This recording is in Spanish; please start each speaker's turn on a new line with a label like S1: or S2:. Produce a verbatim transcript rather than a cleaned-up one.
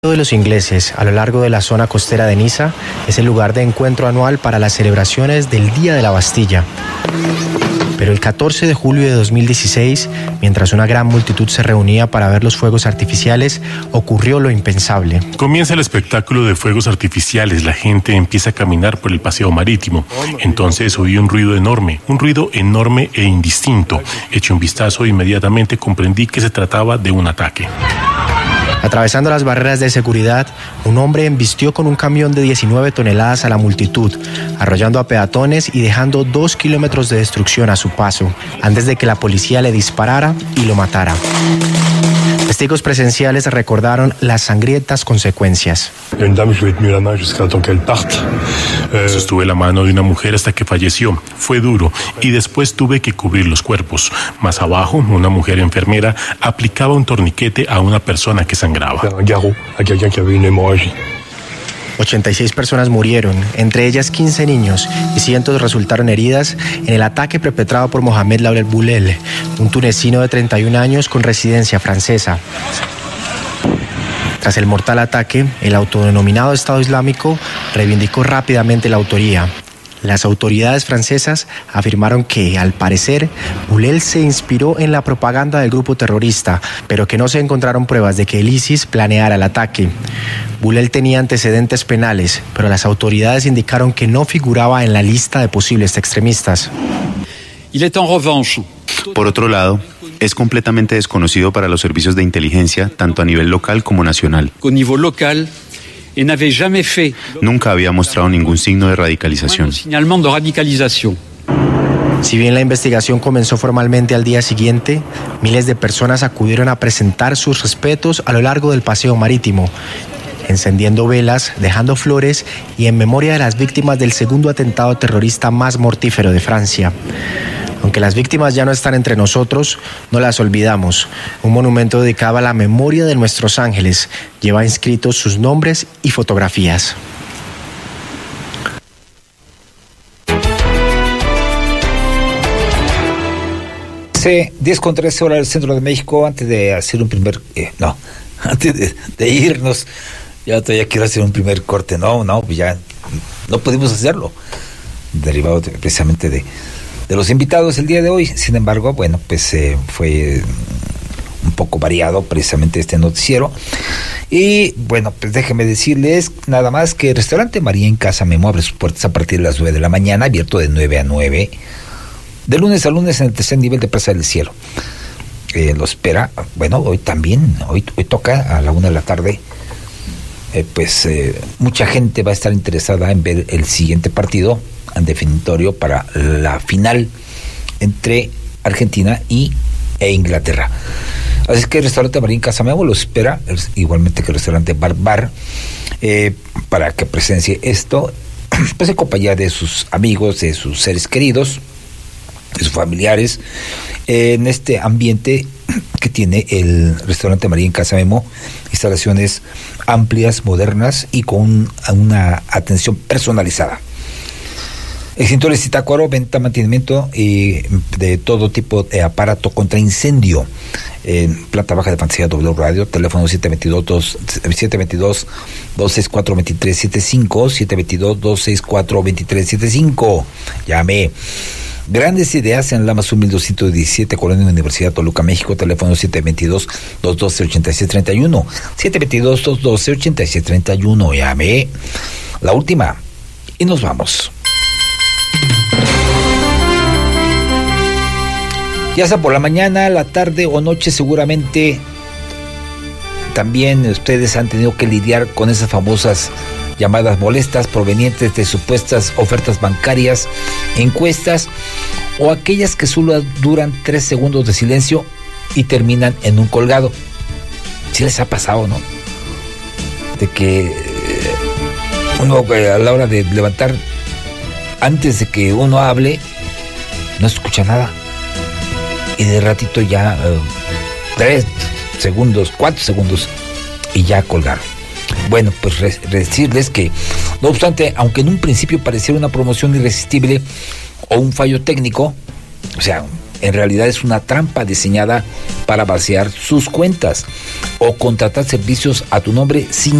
S1: de los ingleses a lo largo de la zona costera de Niza es el lugar de encuentro anual para las celebraciones del Día de la Bastilla. Pero el catorce de julio de dos mil dieciséis, mientras una gran multitud se reunía para ver los fuegos artificiales, ocurrió lo impensable.
S2: Comienza el espectáculo de fuegos artificiales, la gente empieza a caminar por el paseo marítimo. Entonces oí un ruido enorme, un ruido enorme e indistinto. Eché un vistazo e inmediatamente comprendí que se trataba de un ataque.
S1: Atravesando las barreras de seguridad, un hombre embistió con un camión de diecinueve toneladas a la multitud, arrollando a peatones y dejando dos kilómetros de destrucción a su paso, antes de que la policía le disparara y lo matara. Testigos presenciales recordaron las sangrientas consecuencias.
S2: Sostuve la mano de una mujer hasta que falleció. Fue duro y después tuve que cubrir los cuerpos. Más abajo, una mujer enfermera aplicaba un torniquete a una persona que sangraba.
S1: ochenta y seis personas murieron, entre ellas quince niños, y cientos resultaron heridas en el ataque perpetrado por Mohamed Laouel Boulel, un tunecino de treinta y un años con residencia francesa. Tras el mortal ataque, el autodenominado Estado Islámico reivindicó rápidamente la autoría. Las autoridades francesas afirmaron que, al parecer, Boulel se inspiró en la propaganda del grupo terrorista, pero que no se encontraron pruebas de que el ISIS planeara el ataque. Boulel tenía antecedentes penales, pero las autoridades indicaron que no figuraba en la lista de posibles extremistas.
S3: Por otro lado, es completamente desconocido para los servicios de inteligencia, tanto a nivel local como nacional. Nunca había mostrado ningún signo de radicalización.
S1: Si bien la investigación comenzó formalmente al día siguiente, miles de personas acudieron a presentar sus respetos a lo largo del paseo marítimo, encendiendo velas, dejando flores y en memoria de las víctimas del segundo atentado terrorista más mortífero de Francia. Aunque las víctimas ya no están entre nosotros, no las olvidamos. Un monumento dedicado a la memoria de nuestros ángeles lleva inscritos sus nombres y fotografías.
S4: Sí, diez con trece horas del centro de México. Antes de hacer un primer... Eh, no, antes de, de irnos, ya todavía quiero hacer un primer corte. No, no, pues ya no pudimos hacerlo. Derivado de, precisamente de... de los invitados el día de hoy. Sin embargo, bueno, pues eh, fue un poco variado precisamente este noticiero. Y bueno, pues déjenme decirles nada más que el restaurante María en Casa Memo abre sus puertas a partir de las nueve de la mañana, abierto de nueve a nueve, de lunes a lunes en el tercer nivel de Plaza del Cielo. Eh, lo espera, bueno, hoy también, hoy, hoy toca a la una de la tarde. Eh, pues eh, mucha gente va a estar interesada en ver el siguiente partido en definitorio para la final entre Argentina y, e Inglaterra. Así que el restaurante Marín Casa Memo lo espera, igualmente que el restaurante Bar Bar, eh, para que presencie esto, pues en compañía de sus amigos, de sus seres queridos, de sus familiares, eh, en este ambiente que tiene el restaurante Marín Casa Memo, instalaciones amplias, modernas y con una atención personalizada. Extintores Zitácuaro, venta, mantenimiento y de todo tipo de aparato contra incendio. En planta baja de Fantasía W Radio, teléfono siete dos dos, dos seis cuatro, dos tres siete cinco, siete dos dos, dos seis cuatro, dos tres siete cinco. Llame. Grandes ideas en Lama Sumil doscientos diecisiete, Colonia Universidad Toluca, México, teléfono siete dos dos, dos uno dos, ocho seis tres uno, siete dos dos, dos uno dos, ocho seis tres uno. Llame. La última. Y nos vamos. Ya sea por la mañana, la tarde o noche, seguramente también ustedes han tenido que lidiar con esas famosas llamadas molestas provenientes de supuestas ofertas bancarias, encuestas o aquellas que solo duran tres segundos de silencio y terminan en un colgado. Sí les ha pasado, ¿no? De que uno a la hora de levantar, antes de que uno hable, no escucha nada. Y de ratito ya, uh, tres segundos, cuatro segundos, y ya colgaron. Bueno, pues re- decirles que, no obstante, aunque en un principio pareciera una promoción irresistible o un fallo técnico, o sea, en realidad es una trampa diseñada para vaciar sus cuentas o contratar servicios a tu nombre sin